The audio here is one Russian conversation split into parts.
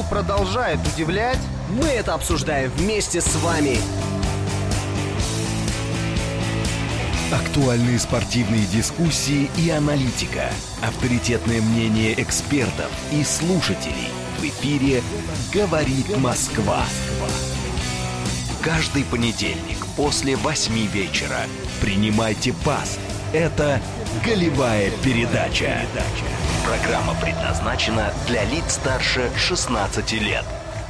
продолжает удивлять, мы это обсуждаем вместе с вами. Актуальные спортивные дискуссии и аналитика. Авторитетное мнение экспертов и слушателей. В эфире «Говорит Москва». Каждый понедельник после 8 вечера принимайте пас. Это «Голевая передача». Программа предназначена для лиц старше 16 лет.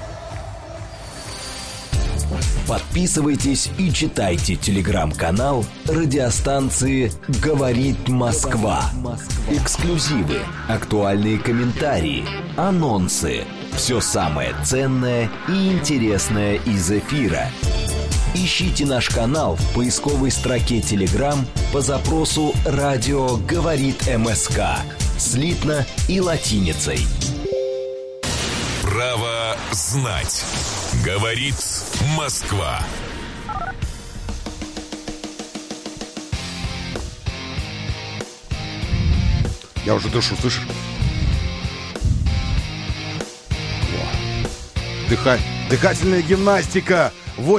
Подписывайтесь и читайте телеграм-канал радиостанции «Говорит Москва». Эксклюзивы, актуальные комментарии, анонсы. Все самое ценное и интересное из эфира. Ищите наш канал в поисковой строке Telegram по запросу «Радио говорит МСК» слитно и латиницей. Право знать. Говорит Москва. Я уже дышу, слышишь? Дыхательная гимнастика.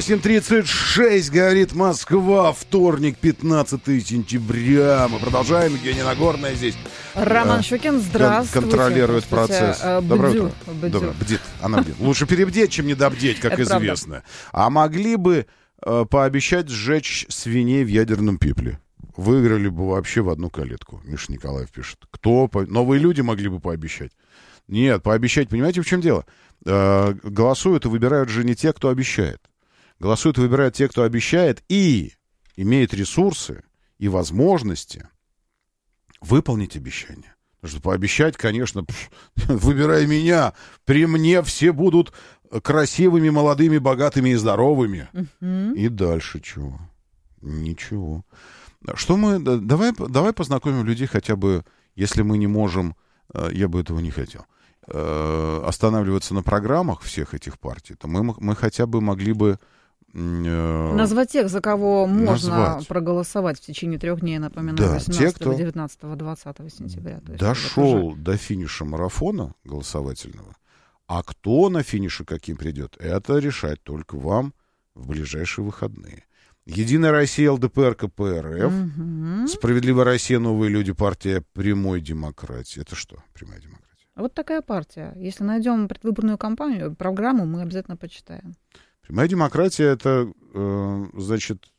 8:36, говорит Москва. Вторник, 15 сентября. Мы продолжаем. Евгения Нагорная здесь. Роман Щукин, здравствуйте. Контролирует процесс. Доброе утро. Бдю. Бдит. Она бдит. Лучше перебдеть, чем недобдеть, как известно. А могли бы пообещать сжечь свиней в ядерном пепле? Выиграли бы вообще в одну калитку. Миша Николаев пишет. Новые люди могли бы пообещать. Нет, пообещать, понимаете, в чем дело? Голосуют и выбирают же не те, кто обещает. Голосуют и выбирают те, кто обещает и имеет ресурсы и возможности выполнить обещание. Потому что пообещать, конечно, выбирай меня, при мне все будут красивыми, молодыми, богатыми и здоровыми. И дальше чего? Ничего. Что мы... Давай познакомим людей хотя бы, если мы не можем, я бы этого не хотел, останавливаться на программах всех этих партий, то мы хотя бы могли бы назвать тех, за кого можно проголосовать в течение 3 дней, напоминаю, да, 18, 19, 20 сентября. Дошел до финиша марафона голосовательного, а кто на финише каким придет, это решать только вам в ближайшие выходные. Единая Россия, ЛДПР, КПРФ, Справедливая Россия, Новые люди, партия Прямой демократии. Это что, Прямая демократия? Вот такая партия. Если найдем предвыборную программу, мы обязательно почитаем. Прямая демократия — это, значит,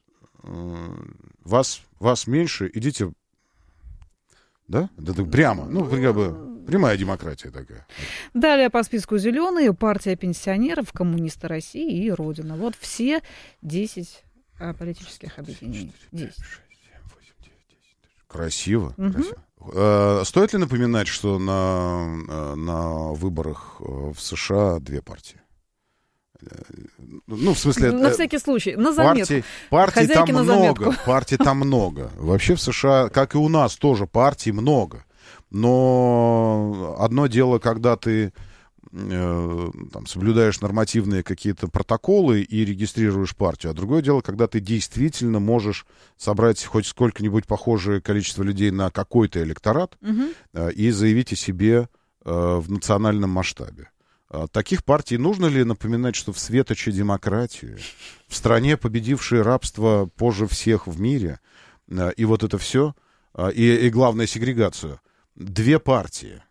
вас меньше, идите, да? Это прямо, как бы прямая демократия такая. Далее по списку «Зеленые», партия пенсионеров, коммунисты России и Родина. Вот все 10 политических объединений. 10. 6, 7, 8, 9, 10. Красиво. Стоит ли напоминать, что на выборах в США 2 партии? В смысле... На всякий случай, на заметку. Партий там много, партий там много. Вообще в США, как и у нас, тоже партий много. Но одно дело, когда ты соблюдаешь нормативные какие-то протоколы и регистрируешь партию, а другое дело, когда ты действительно можешь собрать хоть сколько-нибудь похожее количество людей на какой-то электорат и заявить о себе в национальном масштабе. Таких партий нужно ли напоминать, что в светоче демократии, в стране, победившей рабство позже всех в мире, и вот это все, и главное, сегрегацию, 2 партии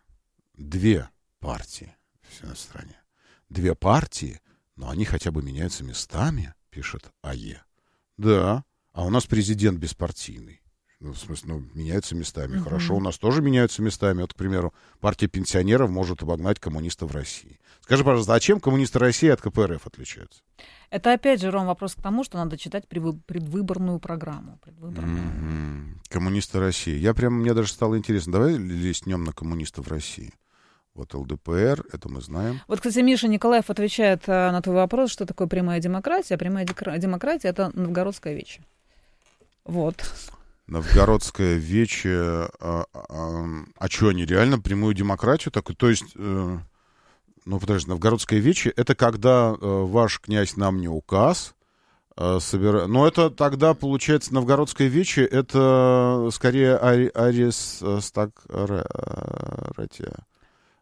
все на стране, 2 партии, но они хотя бы меняются местами, пишет АЕ. Да, а у нас президент беспартийный. В смысле, меняются местами. Хорошо, у нас тоже меняются местами. Вот, к примеру, партия пенсионеров может обогнать коммунистов России. Скажи, пожалуйста, а чем коммунисты России от КПРФ отличаются? Это, опять же, Ром, вопрос к тому, что надо читать предвыборную программу. Коммунисты России. Мне даже стало интересно. Давай листнем на коммунистов России. Вот ЛДПР, это мы знаем. Вот, кстати, Миша Николаев отвечает на твой вопрос, что такое прямая демократия. Прямая демократия — это новгородская вече. Вот. Новгородская вече, а что, они реально прямую демократию такую? То есть, подожди, Новгородская вече — это когда ваш князь нам не указ, но это тогда, получается, Новгородская вече — это скорее аристократия.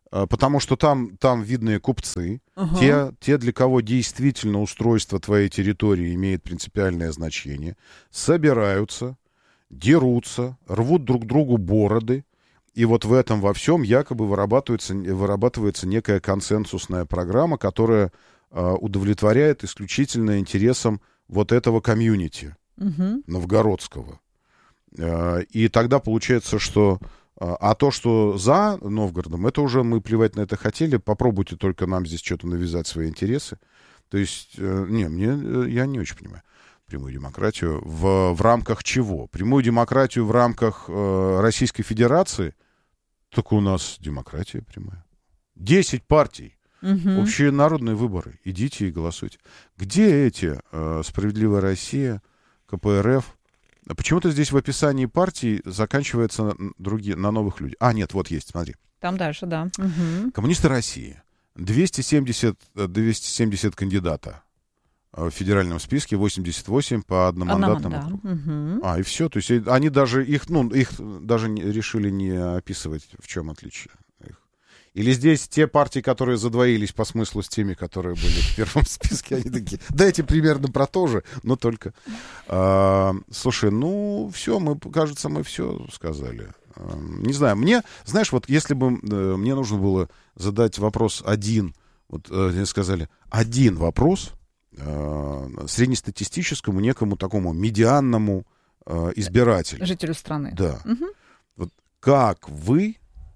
потому что там видные купцы, те, для кого действительно устройство твоей территории имеет принципиальное значение, собираются, дерутся, рвут друг другу бороды, и вот в этом во всем якобы вырабатывается некая консенсусная программа, которая удовлетворяет исключительно интересам вот этого комьюнити новгородского. И тогда получается, что... А то, что за Новгородом, это уже мы плевать на это хотели. Попробуйте только нам здесь что-то навязать свои интересы. То есть, я не очень понимаю прямую демократию. В рамках чего? Прямую демократию в рамках Российской Федерации? Так у нас демократия прямая. 10 партий. Общие народные выборы. Идите и голосуйте. Где эти «Справедливая Россия», КПРФ? Почему-то здесь в описании партий заканчивается на новых людях. Нет, вот есть, смотри. Там дальше, да. Коммунисты России. 270 кандидата в федеральном списке, 88 по одномандатным округам. И все. То есть они даже их даже решили не описывать, в чем отличие. Или здесь те партии, которые задвоились по смыслу с теми, которые были в первом списке, они такие, дайте примерно про то же, но только... Слушай, все, кажется, мы все сказали. Не знаю, знаешь, вот если бы мне нужно было задать вопрос один, вот мне сказали, один вопрос среднестатистическому, некому такому медианному избирателю. Жителю страны. Да. Вот как вы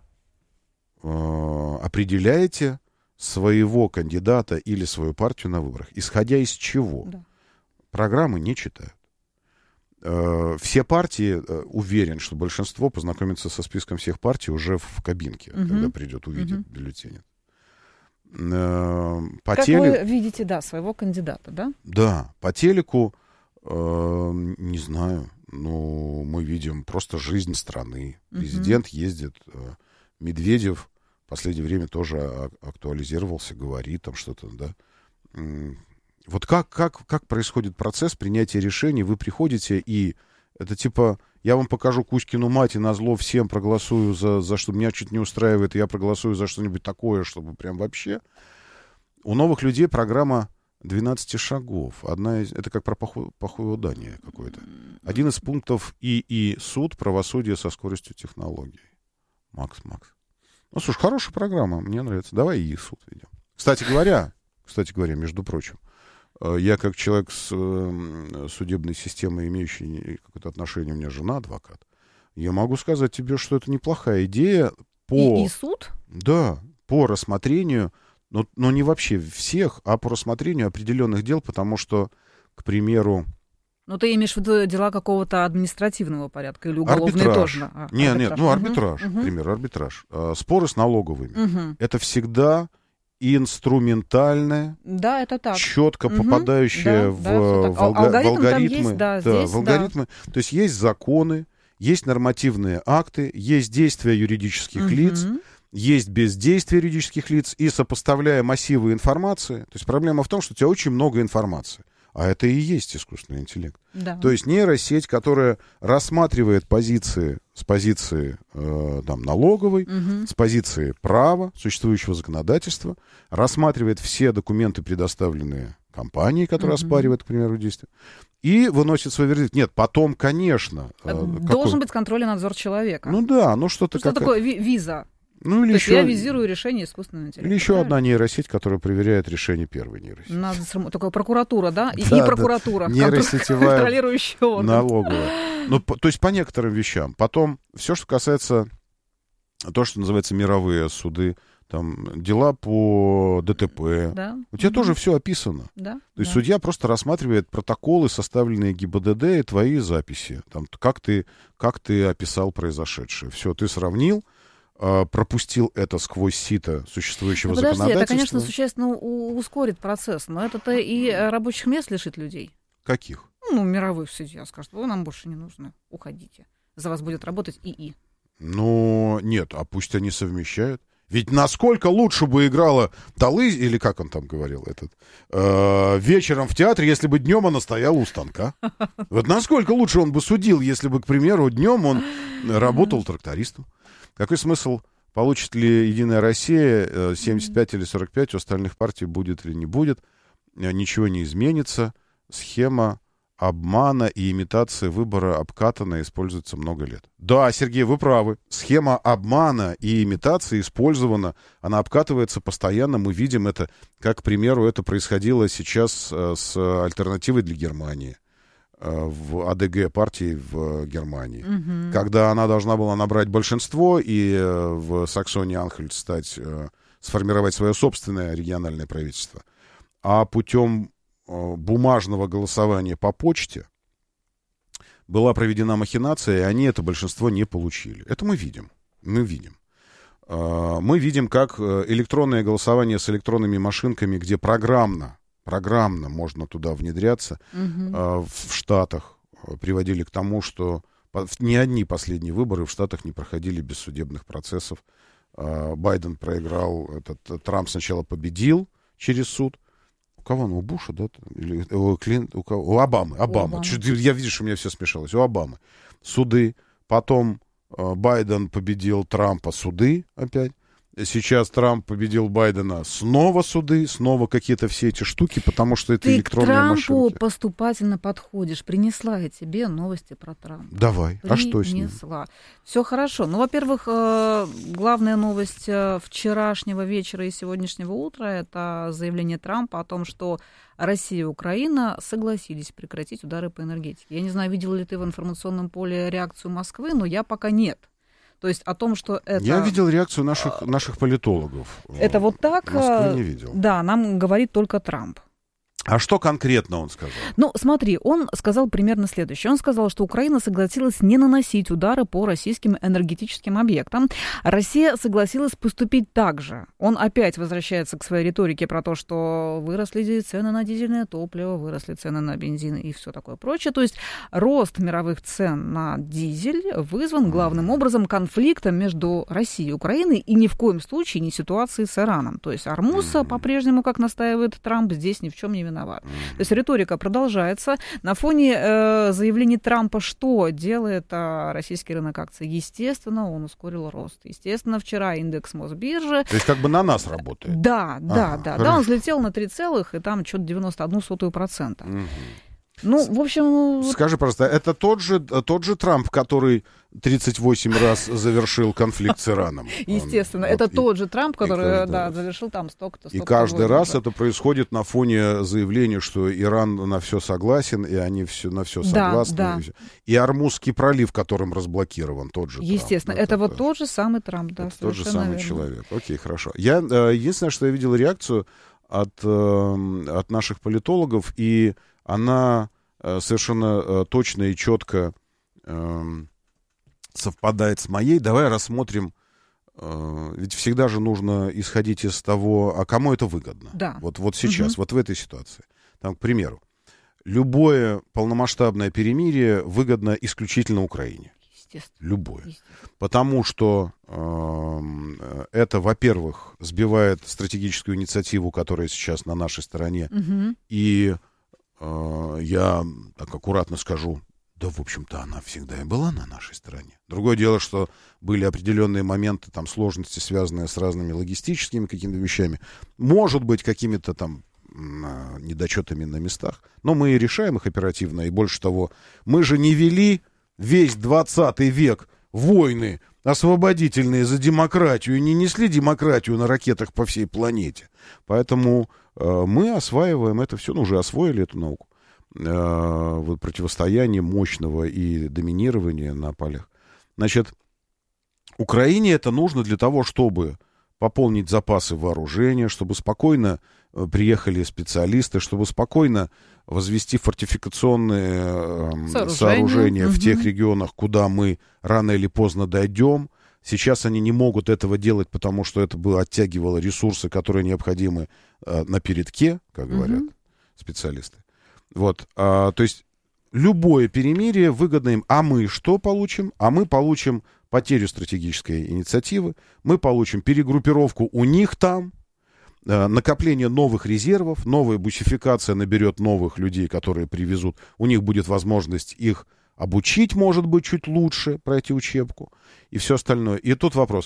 определяете своего кандидата или свою партию на выборах? Исходя из чего? Да. Программы не читают. Все партии, уверен, что большинство познакомится со списком всех партий уже в кабинке, когда придет, увидит бюллетень. Вы видите, своего кандидата, да? Да. По телеку, не знаю, мы видим просто жизнь страны. Президент ездит, Медведев в последнее время тоже актуализировался, говорит там что-то, да. Вот как происходит процесс принятия решений? Вы приходите, и это типа, я вам покажу Кузькину мать, и назло всем проголосую за что меня чуть не устраивает, и я проголосую за что-нибудь такое, чтобы прям вообще. У новых людей программа 12 шагов. Это как про похудание какое-то. Один из пунктов и суд, правосудие со скоростью технологий. Макс. Слушай, хорошая программа, мне нравится. Давай и суд ведем. Кстати говоря, между прочим, я как человек с судебной системой, имеющий какое-то отношение, у меня жена адвокат, я могу сказать тебе, что это неплохая идея И суд? Да, по рассмотрению, но не вообще всех, а по рассмотрению определенных дел, потому что, к примеру... ты имеешь в виду дела какого-то административного порядка или уголовные тоже? Арбитраж, к примеру, арбитраж. Споры с налоговыми. Это всегда инструментальное, это так. Четко попадающее в алгоритмы. В алгоритмы. То есть есть законы, есть нормативные акты, есть действия юридических лиц, есть бездействие юридических лиц, и сопоставляя массивы информации, то есть проблема в том, что у тебя очень много информации. А это и есть искусственный интеллект. Да. То есть нейросеть, которая рассматривает позиции с позиции налоговой, с позиции права, существующего законодательства, рассматривает все документы, предоставленные компанией, которая оспаривает, к примеру, действия, и выносит свой вердикт. Нет, потом, конечно... Должен быть контроль и надзор человека. Что-то такое виза. То есть я визирую решение искусственного интеллекта. Или еще одна нейросеть, которая проверяет решение первой нейросети. Такая прокуратура, да? И прокуратура. Нейросетевая контролирующая орган. Налоговая. То есть по некоторым вещам. Потом все, что касается то, что называется мировые суды, там дела по ДТП. У тебя тоже все описано. То есть судья просто рассматривает протоколы, составленные ГИБДД, и твои записи. Там, как ты описал произошедшее. Все, ты сравнил, пропустил это сквозь сито существующего законодательства. Это, конечно, существенно ускорит процесс, но это-то и рабочих мест лишит людей. Каких? Мировых судья скажут, вы нам больше не нужны, уходите. За вас будет работать ИИ. Нет, а пусть они совмещают. Ведь насколько лучше бы играла Талызина, или как он там говорил, вечером в театре, если бы днем она стояла у станка. Вот насколько лучше он бы судил, если бы, к примеру, днем он работал трактористом. Какой смысл получит ли Единая Россия 75 или 45, у остальных партий будет или не будет, ничего не изменится. Схема обмана и имитации выбора обкатана и используется много лет. Да, Сергей, вы правы. Схема обмана и имитации использована, она обкатывается постоянно. Мы видим это, как, к примеру, это происходило сейчас с альтернативой для Германии в АДГ партии в Германии. Когда она должна была набрать большинство и в Саксонии-Анхальт сформировать свое собственное региональное правительство. А путем бумажного голосования по почте была проведена махинация, и они это большинство не получили. Это мы видим. Мы видим, как электронное голосование с электронными машинками, где программно можно туда внедряться, в Штатах приводили к тому, что ни одни последние выборы в Штатах не проходили без судебных процессов. Байден проиграл, Трамп сначала победил через суд. У кого он? У Буша, да? Или у Обамы. Я, видишь, у меня все смешалось. У Обамы. Суды. Потом Байден победил Трампа, суды опять. Сейчас Трамп победил Байдена, снова суды, снова какие-то все эти штуки, потому что это электронные машинки. Ты к Трампу поступательно подходишь. Принесла я тебе новости про Трампа. Давай, а что с ним? Все хорошо. Ну, во-первых, главная новость вчерашнего вечера и сегодняшнего утра — это заявление Трампа о том, что Россия и Украина согласились прекратить удары по энергетике. Я не знаю, видел ли ты в информационном поле реакцию Москвы, но я пока нет. То есть о том, что это... Я видел реакцию наших политологов. Это вот так? Москвы не видел. Да, нам говорит только Трамп. А что конкретно он сказал? Ну, смотри, он сказал примерно следующее. Он сказал, что Украина согласилась не наносить удары по российским энергетическим объектам. Россия согласилась поступить так же. Он опять возвращается к своей риторике про то, что выросли цены на дизельное топливо, выросли цены на бензин и все такое прочее. То есть рост мировых цен на дизель вызван главным образом конфликтом между Россией и Украиной и ни в коем случае не ситуацией с Ираном. То есть Ормуз по-прежнему, как настаивает Трамп, здесь ни в чем не виноват. То есть риторика продолжается. На фоне заявлений Трампа, что делает российский рынок акций? Естественно, он ускорил рост. Естественно, вчера индекс Мосбиржи... То есть как бы на нас работает? Да, он взлетел на 3, и там что-то 91%. Ну, в общем... Скажи, пожалуйста, это тот же Трамп, который 38 раз завершил конфликт с Ираном? Естественно, это тот же Трамп, который завершил там столько-то. И каждый раз это происходит на фоне заявления, что Иран на все согласен, и они на все согласны. Да. И Ормузский пролив, которым разблокирован, тот же Трамп. Естественно, это вот тот же самый Трамп, да, тот же самый человек. Окей, хорошо. Единственное, что я видел реакцию от наших политологов, и она совершенно точно и четко совпадает с моей. Давай рассмотрим, ведь всегда же нужно исходить из того, а кому это выгодно. Да. Вот сейчас, вот в этой ситуации. Там, к примеру, любое полномасштабное перемирие выгодно исключительно Украине. Любое. Потому что это, во-первых, сбивает стратегическую инициативу, которая сейчас на нашей стороне. И я так аккуратно скажу, да, в общем-то, она всегда и была на нашей стороне. Другое дело, что были определенные моменты, там, сложности, связанные с разными логистическими какими-то вещами. Может быть, какими-то там недочетами на местах. Но мы и решаем их оперативно. И больше того, мы же не вели весь 20 век войны освободительные за демократию и не несли демократию на ракетах по всей планете. Поэтому мы осваиваем это все, уже освоили эту науку. Вот противостояние мощного и доминирования на полях. Значит, Украине это нужно для того, чтобы пополнить запасы вооружения, чтобы спокойно приехали специалисты, чтобы спокойно возвести фортификационные сооружения в тех регионах, куда мы рано или поздно дойдем. Сейчас они не могут этого делать, потому что это бы оттягивало ресурсы, которые необходимы на передке, как говорят специалисты. Вот, то есть любое перемирие выгодно им. А мы что получим? А мы получим потерю стратегической инициативы, мы получим перегруппировку у них там, накопление новых резервов, новая бусификация наберет новых людей, которые привезут. У них будет возможность их обучить, может быть, чуть лучше, пройти учебку и все остальное. И тут вопрос,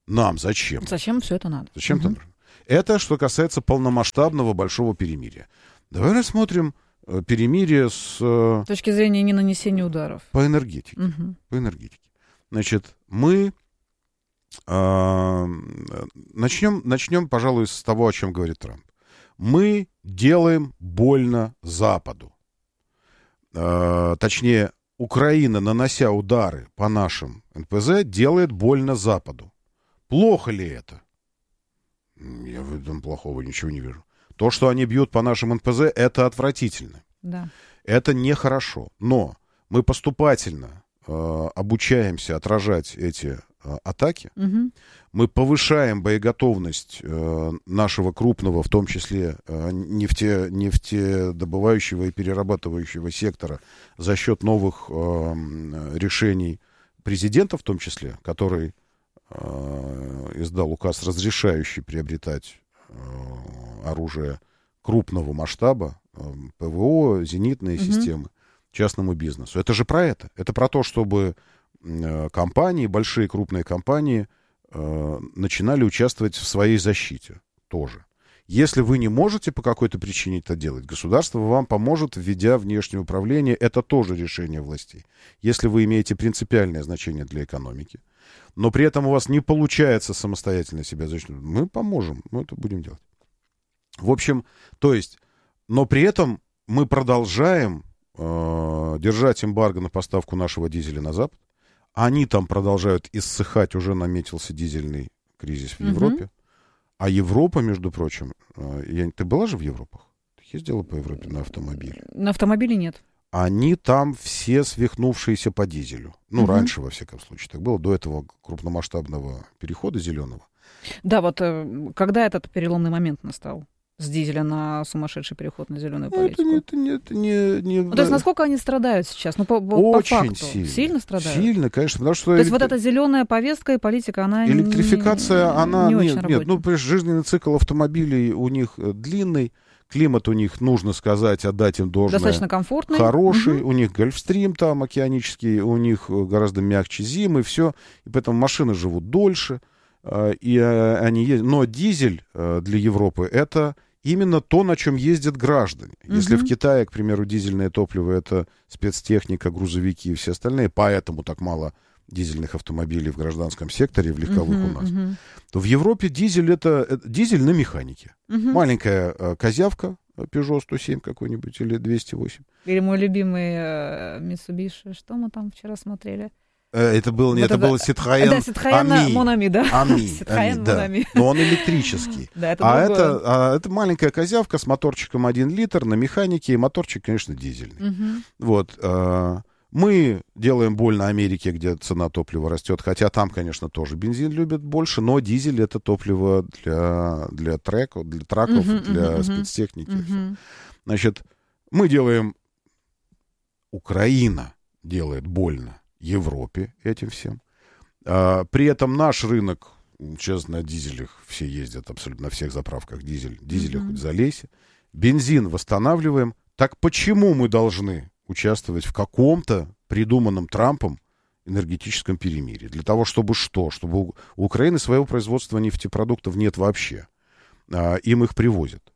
Нам зачем? Зачем все это надо? Зачем это нужно? Это что касается полномасштабного большого перемирия. Давай рассмотрим перемирие с точки зрения не нанесения ударов. По энергетике. По энергетике. Значит, мы начнем, пожалуй, с того, о чем говорит Трамп. Мы делаем больно Западу. Точнее, Украина, нанося удары по нашим НПЗ, делает больно Западу. Плохо ли это? Я в этом плохого ничего не вижу. То, что они бьют по нашим НПЗ, это отвратительно. Да. Это нехорошо. Но мы поступательно обучаемся отражать эти атаки. Мы повышаем боеготовность нашего крупного, в том числе нефтедобывающего и перерабатывающего сектора за счет новых решений президента, в том числе, который издал указ, разрешающий приобретать оружие крупного масштаба, ПВО, зенитные системы частному бизнесу. Это же про это. Это про то, чтобы компании, большие крупные компании начинали участвовать в своей защите тоже. Если вы не можете по какой-то причине это делать, государство вам поможет, введя внешнее управление. Это тоже решение властей. Если вы имеете принципиальное значение для экономики, но при этом у вас не получается самостоятельно себя защитить, мы поможем, мы это будем делать. В общем, то есть, но при этом мы продолжаем держать эмбарго на поставку нашего дизеля на Запад. Они там продолжают иссыхать, уже наметился дизельный кризис в Европе. А Европа, между прочим, ты была же в Европах? Ты ездила по Европе на автомобиле? На автомобиле нет. Они там все свихнувшиеся по дизелю. Ну, раньше, во всяком случае, так было, до этого крупномасштабного перехода зеленого. Да, вот когда этот переломный момент настал? С дизеля на сумасшедший переход на зеленую политику. Это не... То есть насколько они страдают сейчас? Ну, по очень факту. сильно. Сильно страдают? Сильно, конечно. Потому что то есть вот эта зеленая повестка и политика, она электрификация, она... не очень работает. Ну, жизненный цикл автомобилей у них длинный. Климат у них, нужно сказать, отдать им должное. Достаточно комфортный. Хороший. У них Гольфстрим там океанический, у них гораздо мягче зимы, все. И поэтому машины живут дольше. И они ездят. Но дизель для Европы — это именно то, на чем ездят граждане. Если в Китае, к примеру, дизельное топливо — это спецтехника, грузовики и все остальные, поэтому так мало дизельных автомобилей в гражданском секторе, в легковых у нас, то в Европе дизель — это дизель на механике. Маленькая козявка, Peugeot 107 какой-нибудь или 208. Или мой любимый Mitsubishi. Что мы там вчера смотрели? Это был Citroën Mon Ami, да. Citroën Mon Ami. Но он электрический. Да, это это маленькая козявка с моторчиком 1 литр на механике, и моторчик, конечно, дизельный. Вот. Мы делаем больно Америке, где цена топлива растет, хотя там, конечно, тоже бензин любят больше, но дизель — это топливо для траков, для спецтехники. Значит, мы делаем... Украина делает больно Европе этим всем. При этом наш рынок, сейчас на дизелях все ездят, абсолютно на всех заправках дизеля хоть залейся. Бензин восстанавливаем. Так почему мы должны участвовать в каком-то придуманном Трампом энергетическом перемирии? Для того, чтобы что? Чтобы у Украины своего производства нефтепродуктов нет вообще. Им их привозят.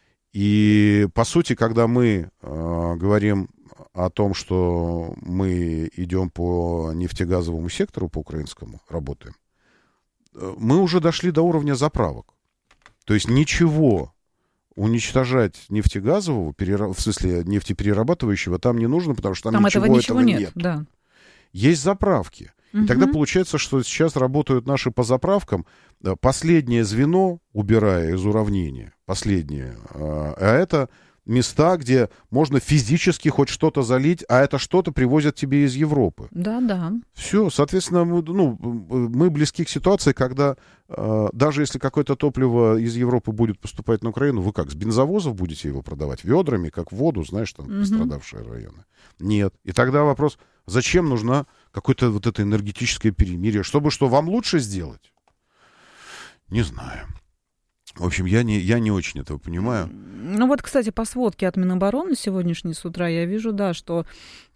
И, по сути, когда мы говорим о том, что мы идем по нефтегазовому сектору, по украинскому, работаем, мы уже дошли до уровня заправок. То есть ничего уничтожать нефтегазового, в смысле нефтеперерабатывающего, там не нужно, потому что там ничего нет. Да. Есть заправки. И тогда получается, что сейчас работают наши по заправкам. Последнее звено, убирая из уравнения, последнее, а это места, где можно физически хоть что-то залить, а это что-то привозят тебе из Европы. Да. Все, соответственно, мы близки к ситуации, когда даже если какое-то топливо из Европы будет поступать на Украину, вы как, с бензовозов будете его продавать? Ведрами, как воду, знаешь, там пострадавшие районы? Нет. И тогда вопрос, зачем нужна какое-то вот это энергетическое перемирие? Чтобы что, вам лучше сделать? Не знаю. В общем, я не очень этого понимаю. Ну вот, кстати, по сводке от Минобороны сегодняшней с утра я вижу, да, что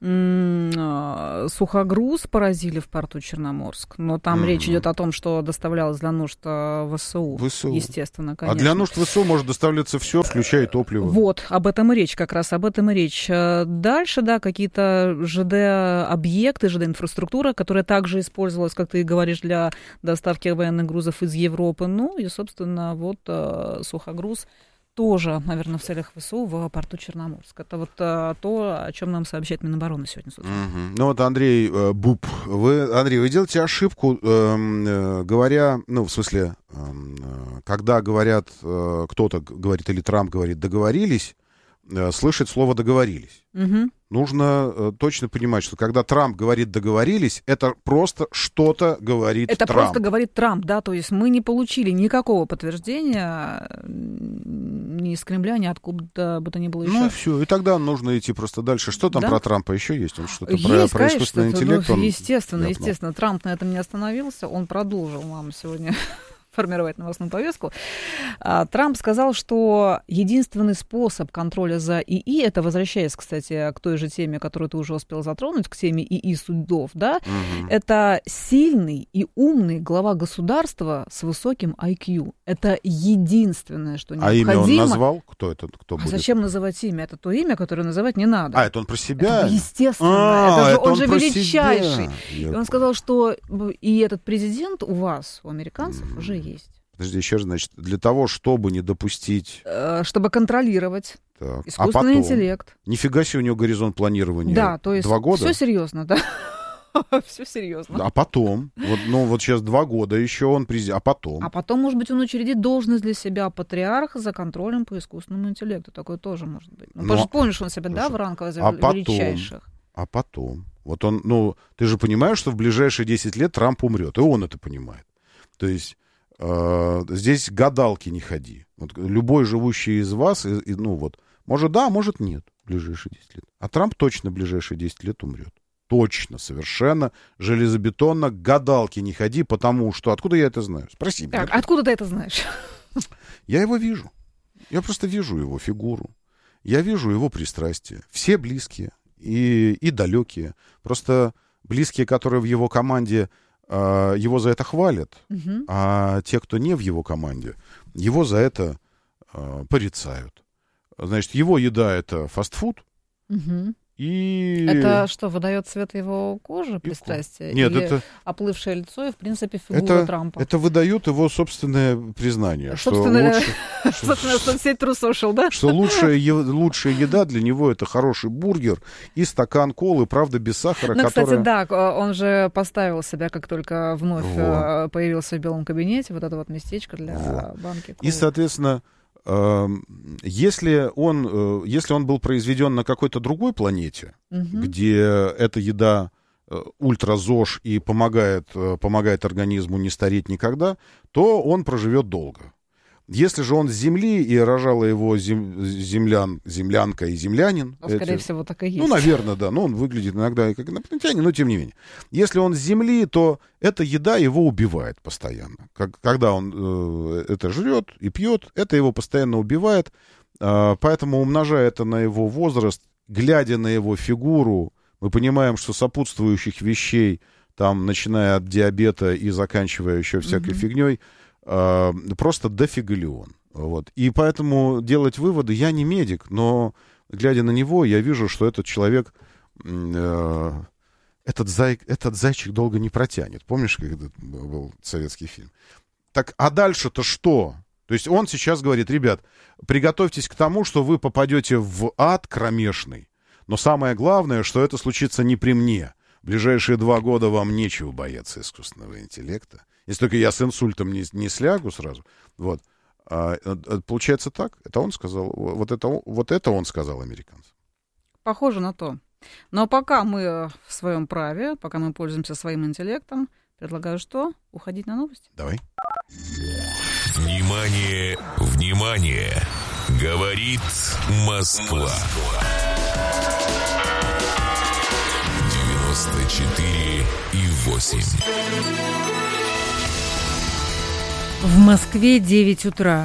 сухогруз поразили в порту Черноморск, но там речь идет о том, что доставлялось для нужд ВСУ, естественно, конечно. А для нужд ВСУ может доставляться все, включая топливо. Вот, об этом и речь, как раз об этом и речь. Дальше, да, какие-то ЖД-объекты, ЖД-инфраструктура, которая также использовалась, как ты говоришь, для доставки военных грузов из Европы. Ну и, собственно, вот сухогруз тоже, наверное, в целях ВСУ в порту Черноморск. Это вот то, о чем нам сообщает Минобороны сегодня с утра. Ну вот Андрей Буб, Андрей, вы делаете ошибку, говоря, ну, в смысле, когда говорят, кто-то говорит, или Трамп говорит, договорились, слышать слово «договорились». Нужно точно понимать, что когда Трамп говорит «договорились», это просто что-то говорит Трамп. Это просто говорит Трамп, да, то есть мы не получили никакого подтверждения ни из Кремля, ни откуда бы то ни было еще. Ну и все, и тогда нужно идти просто дальше. Что там про Трампа еще есть? Он что-то есть, про искусственный интеллект? Ну, естественно, Трамп на этом не остановился, он продолжил нам сегодня формировать новостную повестку. Трамп сказал, что единственный способ контроля за ИИ, это возвращаясь, кстати, к той же теме, которую ты уже успел затронуть, к теме ИИ судов, да, это сильный и умный глава государства с высоким IQ. Это единственное, что необходимо. А имя он назвал? Кто это? Кто будет? Зачем называть имя? Это то имя, которое называть не надо. Это он про себя? Это, естественно. Он же величайший. И он сказал, что и этот президент у вас, у американцев, уже есть. Подожди, еще раз, значит, для того, чтобы не допустить... Чтобы контролировать искусственный интеллект. Нифига себе у него горизонт планирования. Да, то есть 2 года? Все серьезно, да. Все серьезно. А потом? Вот сейчас 2 года еще он президент. А потом? А потом, может быть, он учредит должность для себя патриарха за контролем по искусственному интеллекту. Такое тоже может быть. Помнишь, он себя, да, в ранг величайших. А потом? Вот он, ты же понимаешь, что в ближайшие 10 лет Трамп умрет, и он это понимает. То есть здесь гадалки не ходи. Вот любой живущий из вас, может да, может нет в ближайшие 10 лет. А Трамп точно в ближайшие 10 лет умрет. Точно, совершенно железобетонно, гадалки не ходи, потому что... Откуда я это знаю? Спроси меня. Так, откуда ты это знаешь? Я его вижу. Я просто вижу его фигуру. Я вижу его пристрастия. Все близкие и далекие. Просто близкие, которые в его команде... его за это хвалят, а те, кто не в его команде, его за это порицают. Значит, его еда — это фастфуд, и... Это что, выдает цвет его кожи, пристрастие? Нет, или это... оплывшее лицо и, в принципе, фигура Трампа? Это выдает его собственное признание. Собственно, соцсеть True Social, да? Что лучшая еда для него — это хороший бургер и стакан колы, правда, без сахара, кстати, да, он же поставил себя, как только вновь появился в Белом кабинете, вот это вот местечко для банки колы. И, соответственно, если он был произведен на какой-то другой планете, где эта еда ультра-ЗОЖ и помогает организму не стареть никогда, то он проживет долго. Если же он с Земли, и рожала его землянка и землянин... скорее всего, так и есть. Наверное, да. Он выглядит иногда как инопланетянин, но тем не менее. Если он с Земли, то эта еда его убивает постоянно. Когда он это жрет и пьет, это его постоянно убивает. Поэтому, умножая это на его возраст, глядя на его фигуру, мы понимаем, что сопутствующих вещей, там, начиная от диабета и заканчивая еще всякой фигней, просто дофигалион. Вот. И поэтому делать выводы, я не медик, но, глядя на него, я вижу, что этот человек, этот зайчик долго не протянет. Помнишь, когда был советский фильм? Так, а дальше-то что? То есть он сейчас говорит: ребят, приготовьтесь к тому, что вы попадете в ад кромешный. Но самое главное, что это случится не при мне. В ближайшие 2 года вам нечего бояться искусственного интеллекта. Если только я с инсультом не слягу сразу. Вот. Получается так? Это он сказал? Вот это он сказал американцам? Похоже на то. Но пока мы в своем праве, пока мы пользуемся своим интеллектом, предлагаю что? Уходить на новости? Давай. Внимание, внимание! Говорит Москва. 94,8. В Москве 9 утра.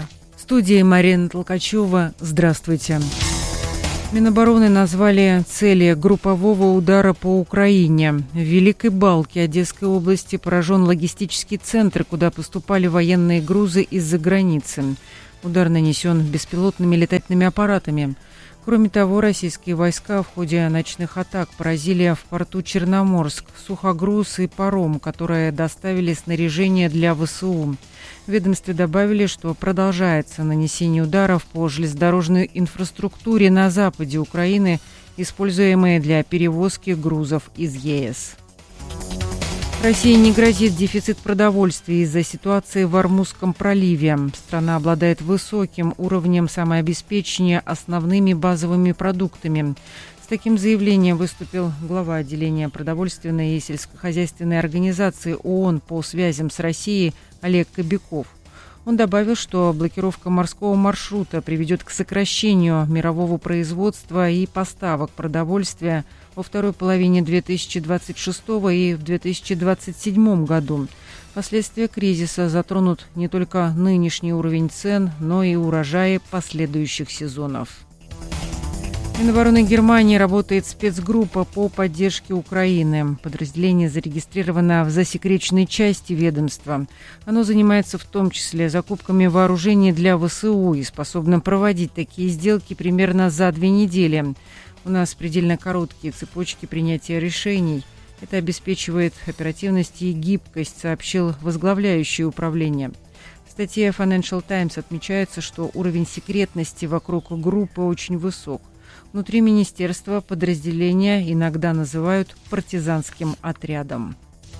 студии Марина Толкачева. Здравствуйте. Минобороны назвали цели группового удара по Украине. В Великой Балке Одесской области поражен логистический центр, куда поступали военные грузы из-за границы. Удар нанесен беспилотными летательными аппаратами. Кроме того, российские войска в ходе ночных атак поразили в порту Черноморск сухогруз и паром, которые доставили снаряжение для ВСУ. В ведомстве добавили, что продолжается нанесение ударов по железнодорожной инфраструктуре на западе Украины, используемые для перевозки грузов из ЕС. России не грозит дефицит продовольствия из-за ситуации в Ормузском проливе. Страна обладает высоким уровнем самообеспечения основными базовыми продуктами. С таким заявлением выступил глава отделения продовольственной и сельскохозяйственной организации ООН по связям с Россией Олег Кобяков. Он добавил, что блокировка морского маршрута приведет к сокращению мирового производства и поставок продовольствия во второй половине 2026 и в 2027 году. Последствия кризиса затронут не только нынешний уровень цен, но и урожаи последующих сезонов. В Минобороны Германии работает спецгруппа по поддержке Украины. Подразделение зарегистрировано в засекреченной части ведомства. Оно занимается в том числе закупками вооружений для ВСУ и способно проводить такие сделки примерно за 2 недели. У нас предельно короткие цепочки принятия решений. Это обеспечивает оперативность и гибкость, сообщил возглавляющий управление. В статье Financial Times отмечается, что уровень секретности вокруг группы очень высок. Внутри министерства подразделения иногда называют партизанским отрядом.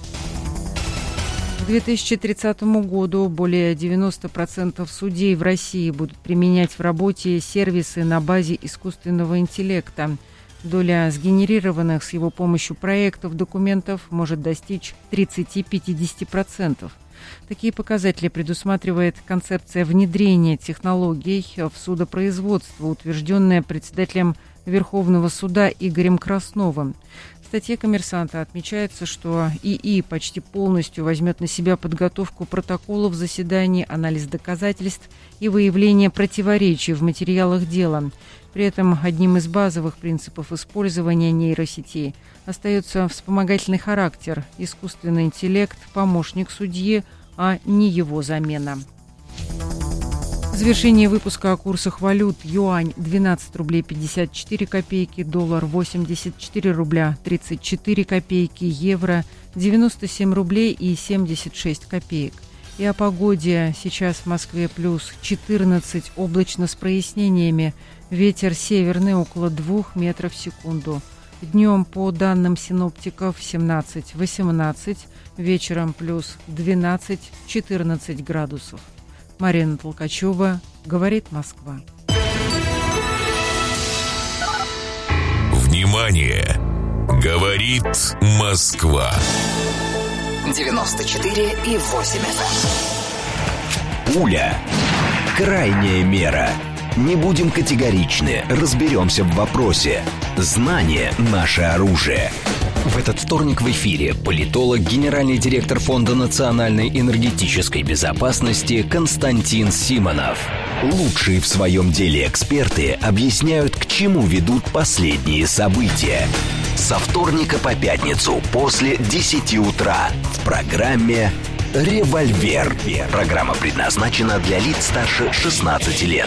К 2030 году более 90% судей в России будут применять в работе сервисы на базе искусственного интеллекта. Доля сгенерированных с его помощью проектов, документов может достичь 30-50%. Такие показатели предусматривает концепция внедрения технологий в судопроизводство, утвержденная председателем Верховного суда Игорем Красновым. В статье «Коммерсанта» отмечается, что ИИ почти полностью возьмет на себя подготовку протоколов заседаний, анализ доказательств и выявление противоречий в материалах дела. При этом одним из базовых принципов использования нейросетей остается вспомогательный характер, искусственный интеллект, помощник судьи, а не его замена. В завершении выпуска о курсах валют: юань 12 рублей 54 копейки, доллар 84 рубля 34 копейки, евро 97 рублей и 76 копеек. И о погоде. Сейчас в Москве плюс 14, облачно с прояснениями, ветер северный около 2 метров в секунду. Днем, по данным синоптиков, 17-18, вечером плюс 12-14 градусов. Марина Толкачева, «Говорит Москва». Внимание! Говорит Москва. 94,8 FM. Пуля. Крайняя мера. Не будем категоричны, разберемся в вопросе. Знание – наше оружие. В этот вторник в эфире политолог, генеральный директор Фонда национальной энергетической безопасности Константин Симонов. Лучшие в своем деле эксперты объясняют, к чему ведут последние события. Со вторника по пятницу после 10 утра в программе «Револьвер». Программа предназначена для лиц старше 16 лет.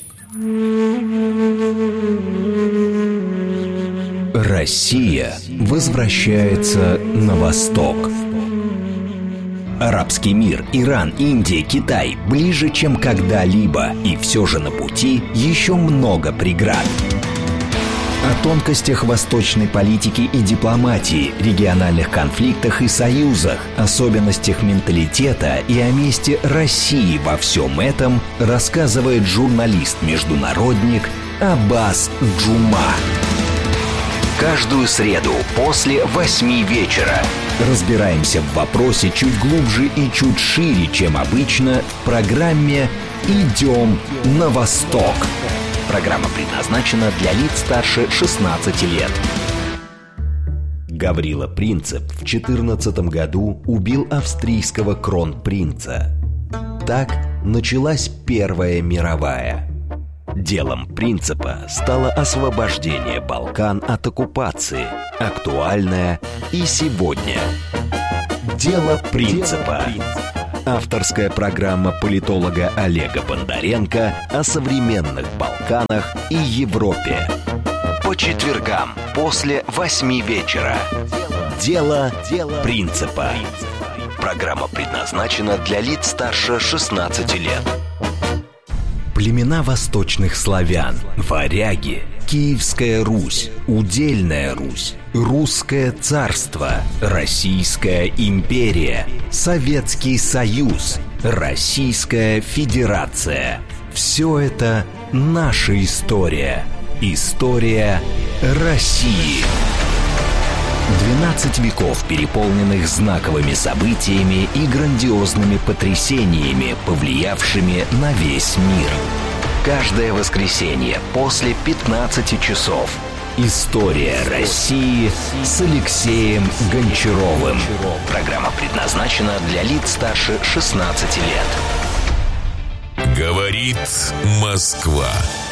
Россия возвращается на восток. Арабский мир, Иран, Индия, Китай ближе, чем когда-либо. И все же на пути еще много преград. О тонкостях восточной политики и дипломатии, региональных конфликтах и союзах, особенностях менталитета и о месте России во всем этом рассказывает журналист-международник Аббас Джума. Каждую среду после 8 вечера разбираемся в вопросе чуть глубже и чуть шире, чем обычно, в программе «Идем на восток». Программа предназначена для лиц старше 16 лет. Гаврила Принцип в 2014 году убил австрийского кронпринца. Так началась Первая мировая. Делом принципа стало освобождение Балкан от оккупации, актуальное и сегодня. Дело принципа. Авторская программа политолога Олега Бондаренко о современных Балканах и Европе. По четвергам после 8 вечера. Дело принципа. Программа предназначена для лиц старше 16 лет. Племена восточных славян, варяги, Киевская Русь, Удельная Русь, Русское царство, Российская империя, Советский Союз, Российская Федерация. Все это наша история. История России. 12 веков, переполненных знаковыми событиями и грандиозными потрясениями, повлиявшими на весь мир. Каждое воскресенье после 15 часов. История России с Алексеем Гончаровым. Программа предназначена для лиц старше 16 лет. Говорит Москва.